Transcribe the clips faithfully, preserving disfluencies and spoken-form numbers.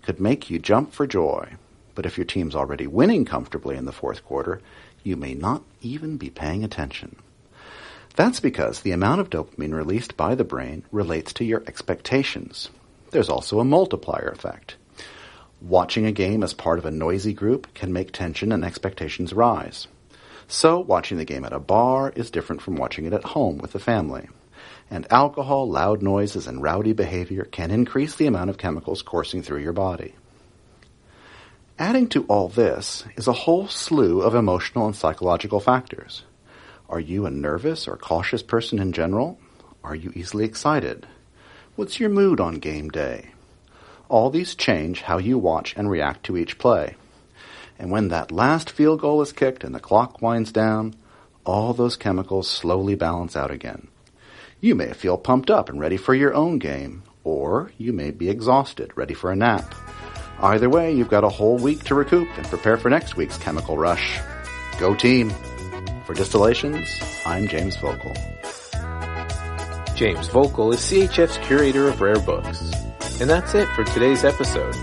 could make you jump for joy. But if your team's already winning comfortably in the fourth quarter, you may not even be paying attention. That's because the amount of dopamine released by the brain relates to your expectations. There's also a multiplier effect. Watching a game as part of a noisy group can make tension and expectations rise. So watching the game at a bar is different from watching it at home with the family. And alcohol, loud noises, and rowdy behavior can increase the amount of chemicals coursing through your body. Adding to all this is a whole slew of emotional and psychological factors. Are you a nervous or cautious person in general? Are you easily excited? What's your mood on game day? All these change how you watch and react to each play. And when that last field goal is kicked and the clock winds down, all those chemicals slowly balance out again. You may feel pumped up and ready for your own game, or you may be exhausted, ready for a nap. Either way, you've got a whole week to recoup and prepare for next week's chemical rush. Go team! For Distillations, I'm James Vogel. James Vogel is C H F's curator of rare books. And that's it for today's episode.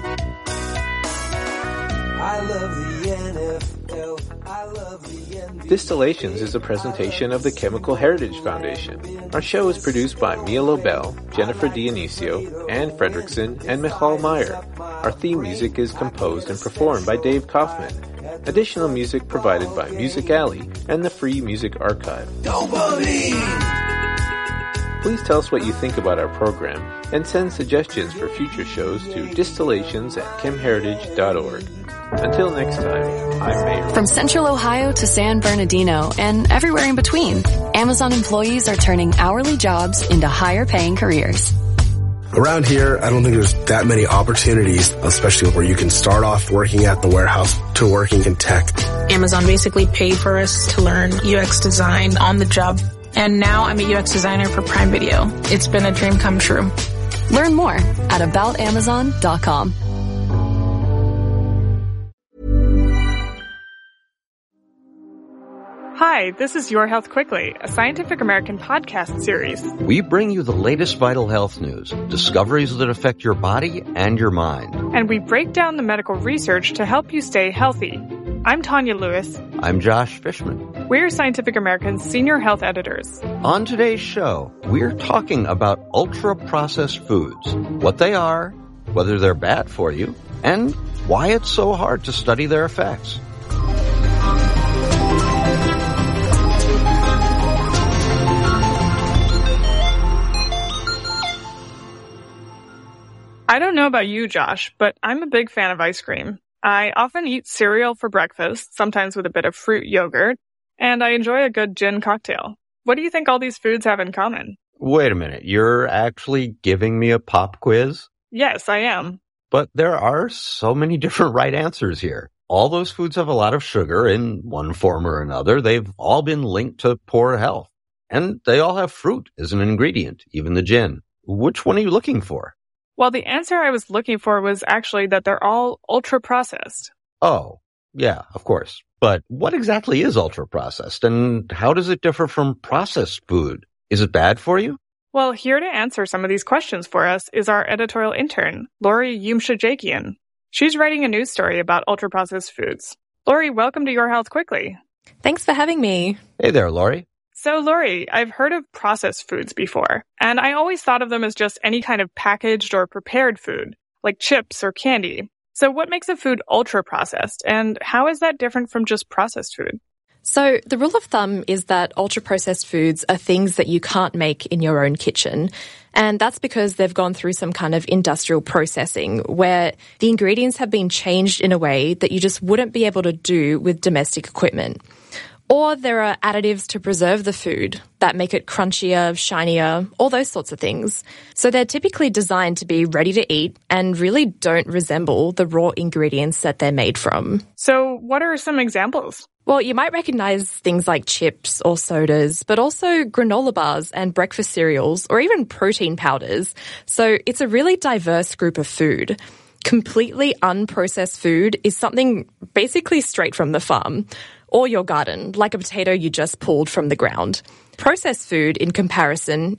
I love the N F L. I love the N B A. Distillations is a presentation of the Chemical Heritage Foundation. Our show is produced by Mia Lobel, Jennifer Dionisio, Ann Fredrickson, and Michal Meyer. Our theme music is composed and performed by Dave Kaufman. Additional music provided by Music Alley and the Free Music Archive. Dopamine! Please tell us what you think about our program and send suggestions for future shows to distillations at chemheritage dot org. Until next time, I'm Mayor. From Central Ohio to San Bernardino and everywhere in between, Amazon employees are turning hourly jobs into higher-paying careers. Around here, I don't think there's that many opportunities, especially where you can start off working at the warehouse to working in tech. Amazon basically paid for us to learn U X design on the job. And now I'm a U X designer for Prime Video. It's been a dream come true. Learn more at about amazon dot com. Hi, this is Your Health Quickly, a Scientific American podcast series. We bring you the latest vital health news, discoveries that affect your body and your mind. And we break down the medical research to help you stay healthy. I'm Tanya Lewis. I'm Josh Fishman. We're Scientific American's senior health editors. On today's show, we're talking about ultra-processed foods, what they are, whether they're bad for you, and why it's so hard to study their effects. I don't know about you, Josh, but I'm a big fan of ice cream. I often eat cereal for breakfast, sometimes with a bit of fruit yogurt, and I enjoy a good gin cocktail. What do you think all these foods have in common? Wait a minute, you're actually giving me a pop quiz? Yes, I am. But there are so many different right answers here. All those foods have a lot of sugar in one form or another. They've all been linked to poor health. And they all have fruit as an ingredient, even the gin. Which one are you looking for? Well, the answer I was looking for was actually that they're all ultra-processed. Oh, yeah, of course. But what exactly is ultra-processed, and how does it differ from processed food? Is it bad for you? Well, here to answer some of these questions for us is our editorial intern, Lori Yumshajakian. She's writing a news story about ultra-processed foods. Lori, welcome to Your Health Quickly. Thanks for having me. Hey there, Lori. So, Lori, I've heard of processed foods before, and I always thought of them as just any kind of packaged or prepared food, like chips or candy. So what makes a food ultra-processed, and how is that different from just processed food? So the rule of thumb is that ultra-processed foods are things that you can't make in your own kitchen. And that's because they've gone through some kind of industrial processing where the ingredients have been changed in a way that you just wouldn't be able to do with domestic equipment. Or there are additives to preserve the food that make it crunchier, shinier, all those sorts of things. So they're typically designed to be ready to eat and really don't resemble the raw ingredients that they're made from. So what are some examples? Well, you might recognize things like chips or sodas, but also granola bars and breakfast cereals or even protein powders. So it's a really diverse group of food. Completely unprocessed food is something basically straight from the farm or your garden, like a potato you just pulled from the ground. Processed food, in comparison, is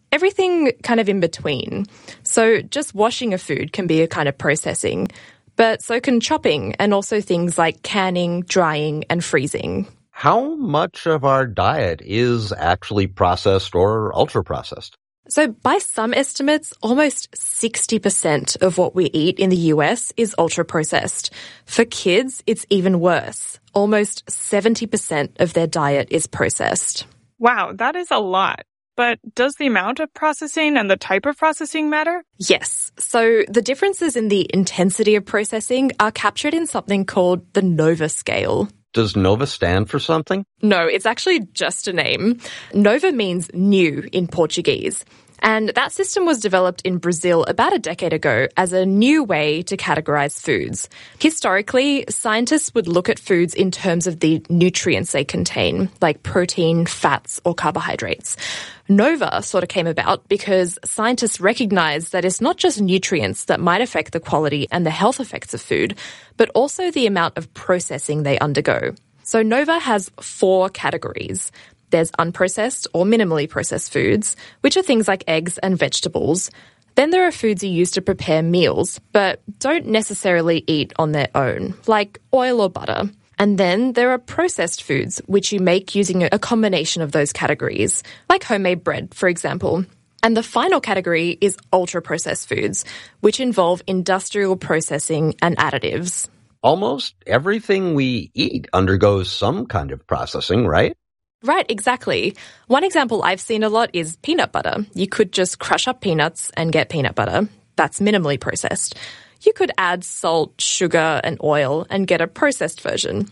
everything kind of in between. So just washing a food can be a kind of processing, but so can chopping and also things like canning, drying, and freezing. How much of our diet is actually processed or ultra-processed? So by some estimates, almost sixty percent of what we eat in the U S is ultra-processed. For kids, it's even worse. Almost seventy percent of their diet is processed. Wow, that is a lot. But does the amount of processing and the type of processing matter? Yes. So the differences in the intensity of processing are captured in something called the NOVA scale. Does NOVA stand for something? No, it's actually just a name. NOVA means new in Portuguese. And that system was developed in Brazil about a decade ago as a new way to categorize foods. Historically, scientists would look at foods in terms of the nutrients they contain, like protein, fats, or carbohydrates. NOVA sort of came about because scientists recognized that it's not just nutrients that might affect the quality and the health effects of food, but also the amount of processing they undergo. So NOVA has four categories. There's unprocessed or minimally processed foods, which are things like eggs and vegetables. Then there are foods you use to prepare meals, but don't necessarily eat on their own, like oil or butter. And then there are processed foods, which you make using a combination of those categories, like homemade bread, for example. And the final category is ultra-processed foods, which involve industrial processing and additives. Almost everything we eat undergoes some kind of processing, right? Right, exactly. One example I've seen a lot is peanut butter. You could just crush up peanuts and get peanut butter. That's minimally processed. You could add salt, sugar, and oil and get a processed version.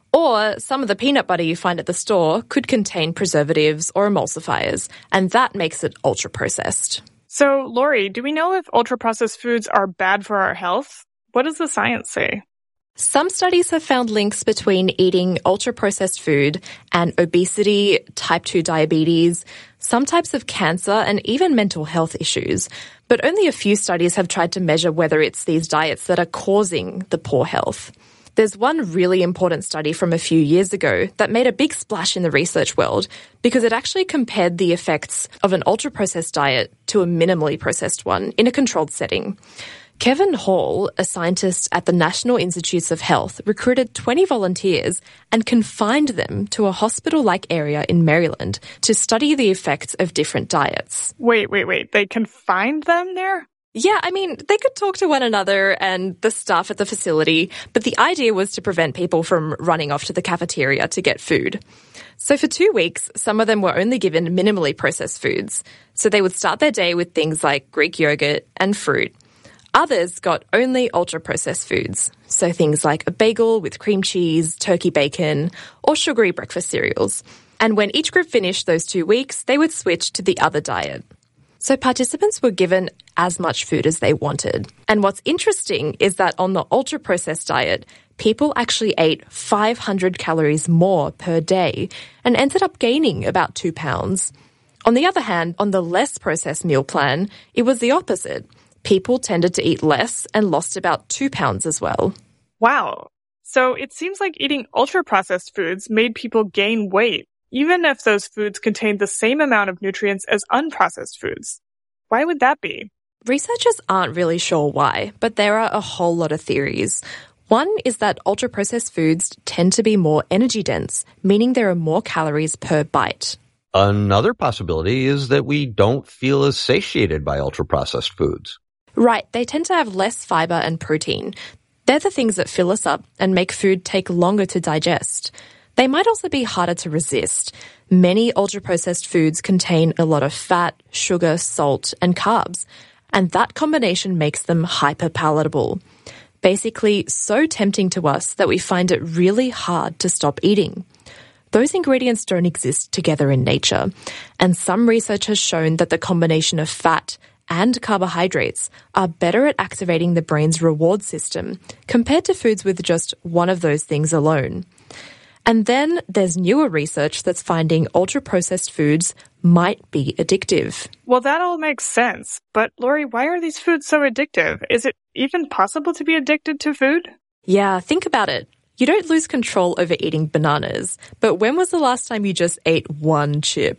Or some of the peanut butter you find at the store could contain preservatives or emulsifiers, and that makes it ultra-processed. So, Lori, do we know if ultra-processed foods are bad for our health? What does the science say? Some studies have found links between eating ultra-processed food and obesity, type two diabetes, some types of cancer, and even mental health issues. But only a few studies have tried to measure whether it's these diets that are causing the poor health. There's one really important study from a few years ago that made a big splash in the research world because it actually compared the effects of an ultra-processed diet to a minimally processed one in a controlled setting. Kevin Hall, a scientist at the National Institutes of Health, recruited twenty volunteers and confined them to a hospital-like area in Maryland to study the effects of different diets. Wait, wait, wait. They confined them there? Yeah, I mean, they could talk to one another and the staff at the facility, but the idea was to prevent people from running off to the cafeteria to get food. So for two weeks, some of them were only given minimally processed foods. So they would start their day with things like Greek yogurt and fruit. Others got only ultra-processed foods, so things like a bagel with cream cheese, turkey bacon, or sugary breakfast cereals. And when each group finished those two weeks, they would switch to the other diet. So participants were given as much food as they wanted. And what's interesting is that on the ultra-processed diet, people actually ate five hundred calories more per day and ended up gaining about two pounds. On the other hand, on the less processed meal plan, it was the opposite. People tended to eat less and lost about two pounds as well. Wow. So it seems like eating ultra-processed foods made people gain weight, even if those foods contained the same amount of nutrients as unprocessed foods. Why would that be? Researchers aren't really sure why, but there are a whole lot of theories. One is that ultra-processed foods tend to be more energy-dense, meaning there are more calories per bite. Another possibility is that we don't feel as satiated by ultra-processed foods. Right, they tend to have less fiber and protein. They're the things that fill us up and make food take longer to digest. They might also be harder to resist. Many ultra-processed foods contain a lot of fat, sugar, salt, and carbs, and that combination makes them hyper-palatable. Basically, so tempting to us that we find it really hard to stop eating. Those ingredients don't exist together in nature, and some research has shown that the combination of fat and carbohydrates are better at activating the brain's reward system compared to foods with just one of those things alone. And then there's newer research that's finding ultra-processed foods might be addictive. Well, that all makes sense. But Lori, why are these foods so addictive? Is it even possible to be addicted to food? Yeah, think about it. You don't lose control over eating bananas, but when was the last time you just ate one chip?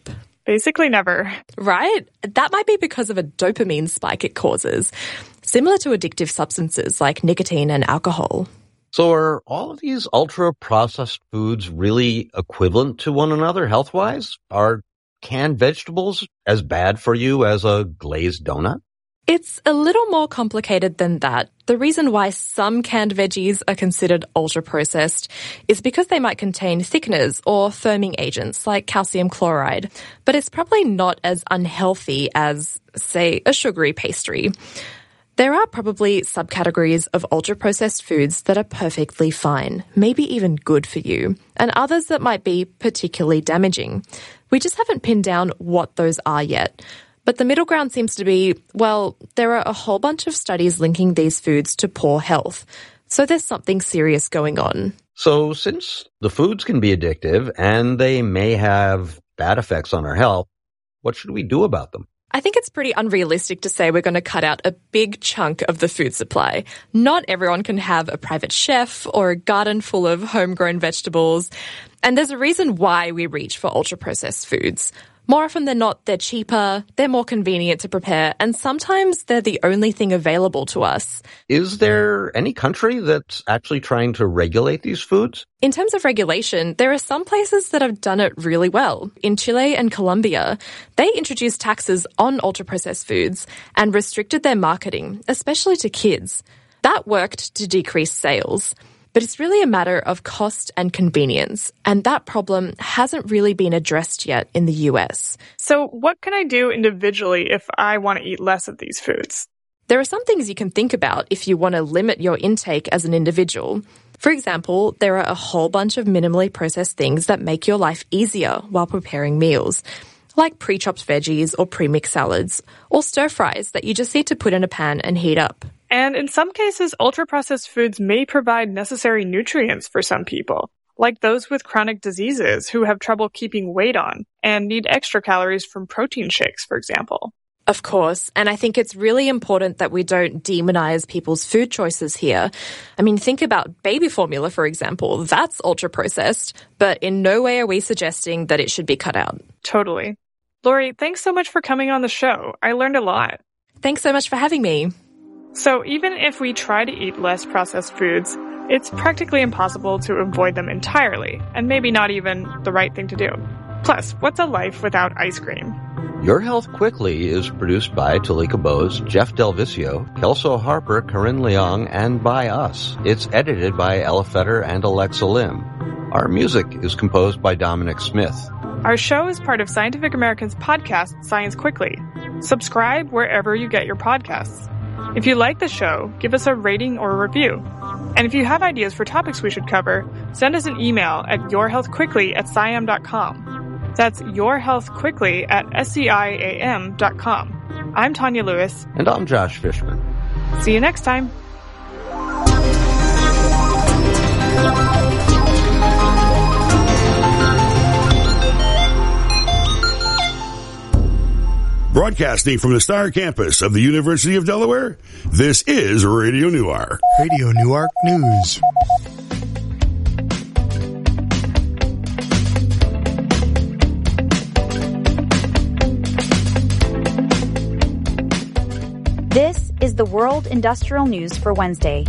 Basically never. Right? That might be because of a dopamine spike it causes, similar to addictive substances like nicotine and alcohol. So are all of these ultra-processed foods really equivalent to one another health-wise? Are canned vegetables as bad for you as a glazed donut? It's a little more complicated than that. The reason why some canned veggies are considered ultra-processed is because they might contain thickeners or firming agents like calcium chloride, but it's probably not as unhealthy as, say, a sugary pastry. There are probably subcategories of ultra-processed foods that are perfectly fine, maybe even good for you, and others that might be particularly damaging. We just haven't pinned down what those are yet. But the middle ground seems to be, well, there are a whole bunch of studies linking these foods to poor health. So there's something serious going on. So since the foods can be addictive and they may have bad effects on our health, what should we do about them? I think it's pretty unrealistic to say we're going to cut out a big chunk of the food supply. Not everyone can have a private chef or a garden full of homegrown vegetables. And there's a reason why we reach for ultra-processed foods. More often than not, they're cheaper, they're more convenient to prepare, and sometimes they're the only thing available to us. Is there any country that's actually trying to regulate these foods? In terms of regulation, there are some places that have done it really well. In Chile and Colombia, they introduced taxes on ultra-processed foods and restricted their marketing, especially to kids. That worked to decrease sales. But it's really a matter of cost and convenience, and that problem hasn't really been addressed yet in the U S. So what can I do individually if I want to eat less of these foods? There are some things you can think about if you want to limit your intake as an individual. For example, there are a whole bunch of minimally processed things that make your life easier while preparing meals, like pre-chopped veggies or pre-mixed salads, or stir-fries that you just need to put in a pan and heat up. And in some cases, ultra-processed foods may provide necessary nutrients for some people, like those with chronic diseases who have trouble keeping weight on and need extra calories from protein shakes, for example. Of course, and I think it's really important that we don't demonize people's food choices here. I mean, think about baby formula, for example. That's ultra-processed, but in no way are we suggesting that it should be cut out. Totally. Lori, thanks so much for coming on the show. I learned a lot. Thanks so much for having me. So even if we try to eat less processed foods, it's practically impossible to avoid them entirely, and maybe not even the right thing to do. Plus, what's a life without ice cream? Your Health Quickly is produced by Talika Bose, Jeff Delvicio, Kelso Harper, Corinne Leong, and by us. It's edited by Ella Fetter and Alexa Lim. Our music is composed by Dominic Smith. Our show is part of Scientific American's podcast, Science Quickly. Subscribe wherever you get your podcasts. If you like the show, give us a rating or a review. And if you have ideas for topics we should cover, send us an email at yourhealthquickly at sciam dot com. That's yourhealthquickly at S C I A M dot com. I'm Tanya Lewis. And I'm Josh Fishman. See you next time. Broadcasting from the Star Campus of the University of Delaware, this is Radio Newark. Radio Newark News. This is the World Industrial News for Wednesday,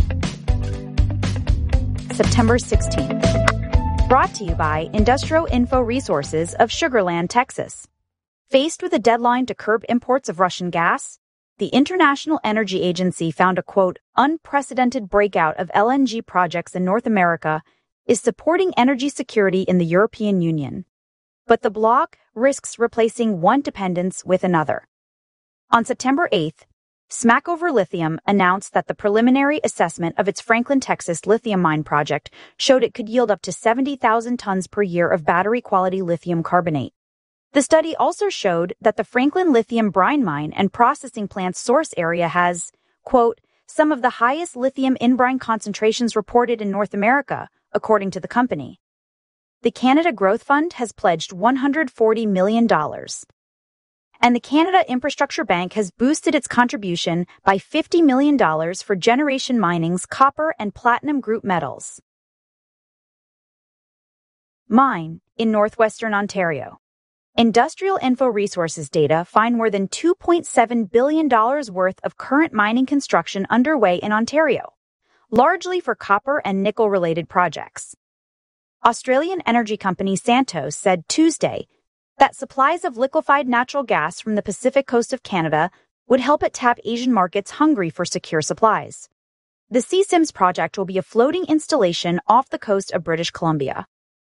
September sixteenth. Brought to you by Industrial Info Resources of Sugar Land, Texas. Faced with a deadline to curb imports of Russian gas, the International Energy Agency found a, quote, unprecedented breakout of L N G projects in North America is supporting energy security in the European Union. But the bloc risks replacing one dependence with another. On September eighth, Smackover Lithium announced that the preliminary assessment of its Franklin, Texas lithium mine project showed it could yield up to seventy thousand tons per year of battery-quality lithium carbonate. The study also showed that the Franklin lithium brine mine and processing plant's source area has, quote, some of the highest lithium in brine concentrations reported in North America, according to the company. The Canada Growth Fund has pledged one hundred forty million dollars. And the Canada Infrastructure Bank has boosted its contribution by fifty million dollars for Generation Mining's copper and platinum group metals. Mine in northwestern Ontario. Industrial Info Resources data find more than two point seven billion dollars worth of current mining construction underway in Ontario, largely for copper and nickel-related projects. Australian energy company Santos said Tuesday that supplies of liquefied natural gas from the Pacific coast of Canada would help it tap Asian markets hungry for secure supplies. The Sea Sims project will be a floating installation off the coast of British Columbia.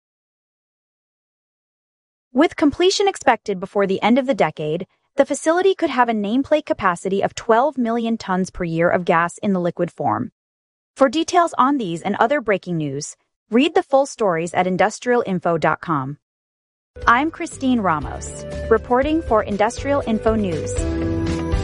With completion expected before the end of the decade, the facility could have a nameplate capacity of twelve million tons per year of gas in the liquid form. For details on these and other breaking news, read the full stories at industrial info dot com. I'm Christine Ramos, reporting for Industrial Info News.